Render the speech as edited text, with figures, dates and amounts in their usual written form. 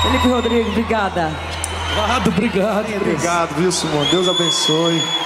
Felipe Rodrigo, obrigada. Obrigado, Obrigado, viu, Simone? Deus abençoe.